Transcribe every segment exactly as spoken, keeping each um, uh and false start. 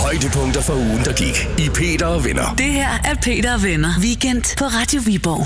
Højdepunkter for ugen, der gik i Peter og Venner. Det her er Peter og Venner. Weekend på Radio Viborg.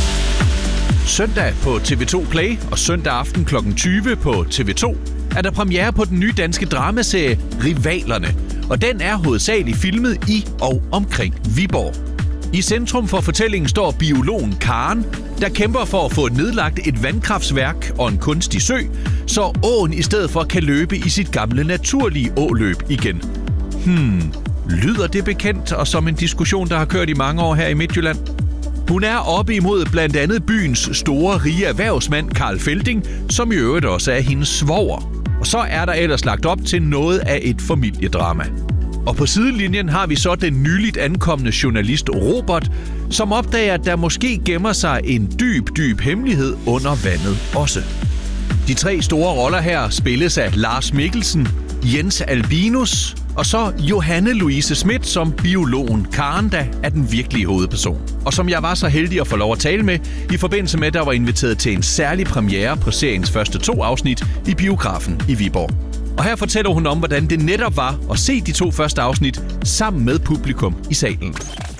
Søndag på T V to Play og søndag aften klokken tyve på T V to er der premiere på den nye danske dramaserie Rivalerne. Og den er hovedsageligt filmet i og omkring Viborg. I centrum for fortællingen står biologen Karen, der kæmper for at få nedlagt et vandkraftsværk og en kunstig sø, så åen i stedet for kan løbe i sit gamle naturlige åløb igen. Hmm, lyder det bekendt og som en diskussion, der har kørt i mange år her i Midtjylland? Hun er oppe imod blandt andet byens store, rige erhvervsmand Karl Felding, som i øvrigt også er hendes svoger. Og så er der ellers lagt op til noget af et familiedrama. Og på sidelinjen har vi så den nyligt ankomne journalist Robert, som opdager, at der måske gemmer sig en dyb, dyb hemmelighed under vandet også. De tre store roller her spilles af Lars Mikkelsen, Jens Albinus og så Johanne Louise Schmidt som biologen Karen, der er den virkelige hovedperson. Og som jeg var så heldig at få lov at tale med, i forbindelse med, at der var inviteret til en særlig premiere på seriens første to afsnit i biografen i Viborg. Og her fortæller hun om, hvordan det netop var at se de to første afsnit sammen med publikum i salen.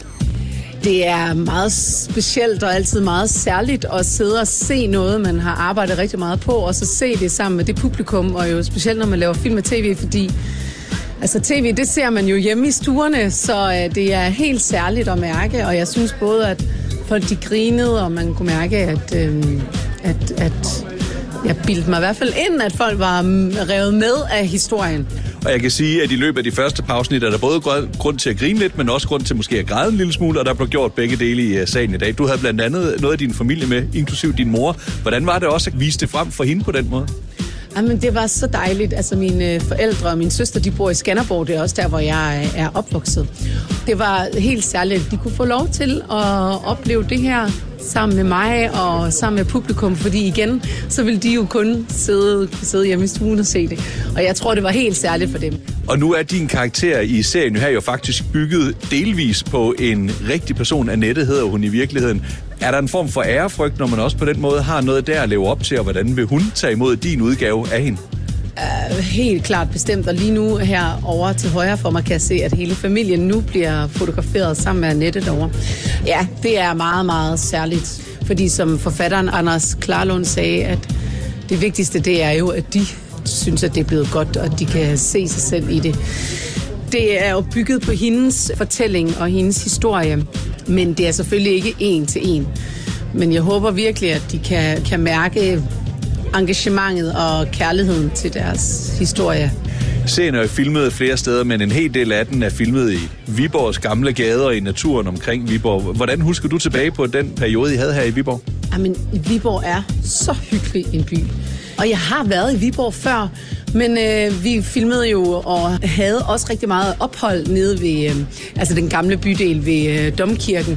Det er meget specielt og altid meget særligt at sidde og se noget, man har arbejdet rigtig meget på, og så se det sammen med det publikum, og jo specielt når man laver film og tv, fordi altså tv, det ser man jo hjemme i stuerne, så det er helt særligt at mærke, og jeg synes både, at folk de grinede, og man kunne mærke, at, øh, at, at jeg bildte mig i hvert fald ind, at folk var revet med af historien. Og jeg kan sige, at i løbet af de første par afsnit er der både grund til at grine lidt, men også grund til måske at græde en lille smule, og der blev gjort begge dele i sagen i dag. Du havde blandt andet noget af din familie med, inklusiv din mor. Hvordan var det også at vise det frem for hende på den måde? Jamen, det var så dejligt. Altså, mine forældre og min søster, de bor i Skanderborg. Det er også der, hvor jeg er opvokset. Det var helt særligt, at de kunne få lov til at opleve det her sammen med mig og sammen med publikum, fordi igen, så ville de jo kun sidde, sidde hjemme i stuen og se det. Og jeg tror, det var helt særligt for dem. Og nu er din karakter i serien her jo faktisk bygget delvis på en rigtig person. Annette hedder hun i virkeligheden. Er der en form for ærefrygt, når man også på den måde har noget der at leve op til, og hvordan vil hun tage imod din udgave af hende? Uh, helt klart bestemt, og lige nu her over til højre for mig kan jeg se, at hele familien nu bliver fotograferet sammen med Annette derovre. Ja, det er meget, meget særligt, fordi som forfatteren Anders Klarlund sagde, at det vigtigste det er jo, at de synes, at det er blevet godt, og at de kan se sig selv i det. Det er jo bygget på hendes fortælling og hendes historie, men det er selvfølgelig ikke en til en. Men jeg håber virkelig, at de kan, kan mærke engagementet og kærligheden til deres historie. Serien er filmet flere steder, men en hel del af den er filmet i Viborgs gamle gader i naturen omkring Viborg. Hvordan husker du tilbage på den periode, I havde her i Viborg? Jamen, Viborg er så hyggelig en by. Og jeg har været i Viborg før, men øh, vi filmede jo og havde også rigtig meget ophold nede ved øh, altså den gamle bydel ved øh, Domkirken.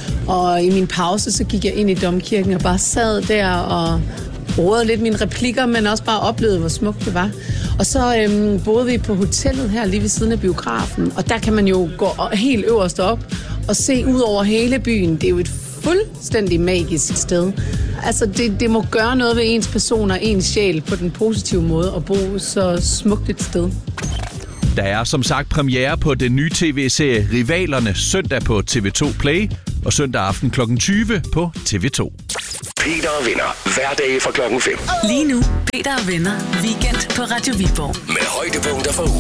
Og i min pause, så gik jeg ind i Domkirken og bare sad der og brugede lidt mine replikker, men også bare oplevede, hvor smukt det var. Og så øhm, boede vi på hotellet her lige ved siden af biografen, og der kan man jo gå helt øverst op og se ud over hele byen. Det er jo et fuldstændig magisk sted. Altså, det, det må gøre noget ved ens person og ens sjæl på den positive måde at bo så smukt et sted. Der er som sagt premiere på den nye tv-serie Rivalerne søndag på T V to Play og søndag aften klokken tyve på T V to. Peter og Venner. Hverdage fra klokken fem. Lige nu, Peter og Venner. Weekend på Radio Viborg. Med højdepunkter for ugen.